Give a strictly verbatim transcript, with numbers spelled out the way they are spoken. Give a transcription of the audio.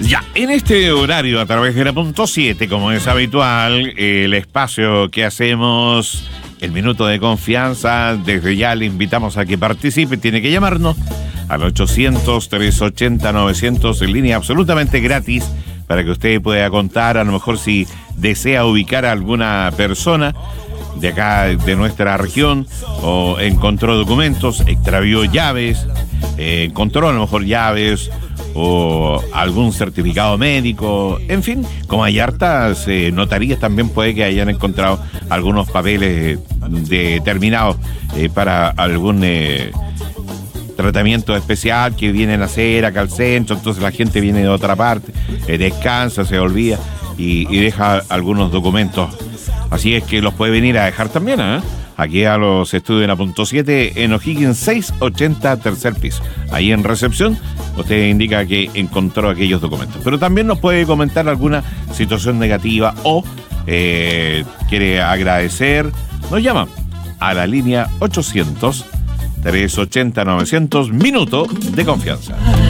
Ya, en este horario, a través de la punto siete, como es habitual, el espacio que hacemos, el minuto de confianza, desde ya le invitamos a que participe, tiene que llamarnos al ochocientos, trescientos ochenta, novecientos en línea absolutamente gratis para que usted pueda contar, a lo mejor si desea ubicar a alguna persona de acá, de nuestra región, o encontró documentos, extravió llaves, eh, encontró a lo mejor llaves o algún certificado médico, en fin, como hay hartas eh, notarías, también puede que hayan encontrado algunos papeles determinados eh, para algún eh, tratamiento especial que vienen a hacer acá al centro, entonces la gente viene de otra parte, eh, descansa, se olvida y, y deja algunos documentos. Así es que los puede venir a dejar también, ¿eh? Aquí a los estudios de la punto siete en O'Higgins seiscientos ochenta, tercer piso. Ahí en recepción, usted indica que encontró aquellos documentos. Pero también nos puede comentar alguna situación negativa o eh, quiere agradecer. Nos llama a la línea ochocientos, trescientos ochenta, novecientos, minuto de confianza.